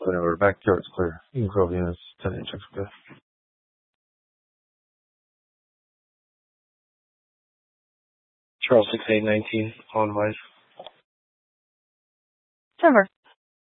Whatever, backyard's clear. You can grow units, 10-inch excavator. Charles 6819 on device. Trevor.